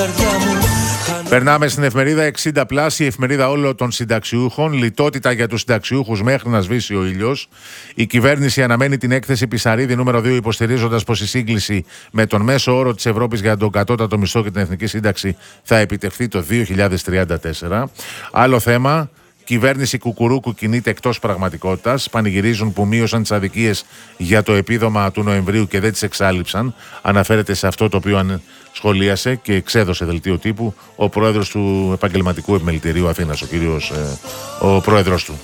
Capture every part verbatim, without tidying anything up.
Περνάμε στην εφημερίδα εξήντα πλας, η εφημερίδα όλων των συνταξιούχων. Λιτότητα για τους συνταξιούχους μέχρι να σβήσει ο ήλιος. Η κυβέρνηση αναμένει την έκθεση Πισαρίδη νούμερο δύο, υποστηρίζοντας πως η σύγκληση με τον μέσο όρο της Ευρώπης για τον κατώτατο μισθό και την εθνική σύνταξη θα επιτευχθεί το δύο χιλιάδες τριάντα τέσσερα. Άλλο θέμα. Κυβέρνηση Κουκουρούκου κινείται εκτός πραγματικότητας. Πανηγυρίζουν που μείωσαν τις αδικίες για το επίδομα του Νοεμβρίου και δεν τις εξάλειψαν. Αναφέρεται σε αυτό το οποίο σχολίασε και εξέδωσε δελτίο τύπου ο πρόεδρος του Επαγγελματικού Επιμελητηρίου Αθήνας, ο κύριος, ε, ο πρόεδρος του.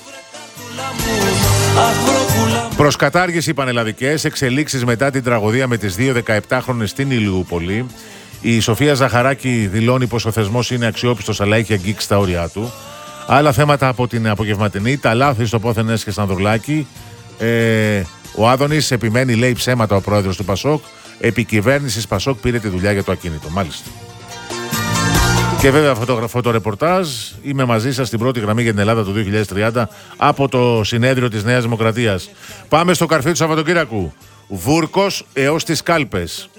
Προς κατάργηση πανελλαδικές εξελίξεις μετά την τραγωδία με τις δύο δεκαεπτάχρονες στην Ηλιούπολη. Η Σοφία Ζαχαράκη δηλώνει πως ο θεσμός είναι αξιόπιστος αλλά έχει αγγίξει τα όρια του. Άλλα θέματα από την απογευματινή, τα λάθη στο πόθεν έσχε Ανδρουλάκη. Ε, ο Άδωνης επιμένει, λέει ψέματα ο πρόεδρος του Πασόκ. Επί κυβέρνησης Πασόκ πήρε τη δουλειά για το ακίνητο. Μάλιστα. Και βέβαια φωτογραφώ το ρεπορτάζ. Είμαι μαζί σας στην πρώτη γραμμή για την Ελλάδα του δύο χιλιάδες τριάντα από το συνέδριο της Νέας Δημοκρατίας. Πάμε στο καρφί του Σαββατοκύριακου. Βούρκος έως τις κάλπες.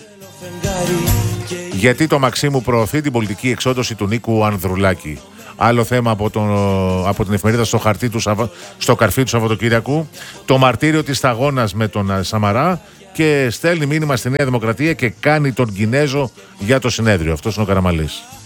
Γιατί το Μαξίμου προωθεί την πολιτική εξόντωση του Νίκου Ανδρουλάκη. Άλλο θέμα από, τον, από την εφημερίδα στο, χαρτί του, στο καρφί του Σαββατοκύριακου. Το μαρτύριο της σταγόνας με τον Σαμαρά και στέλνει μήνυμα στη Νέα Δημοκρατία και κάνει τον Κινέζο για το συνέδριο. Αυτός είναι ο Καραμαλής.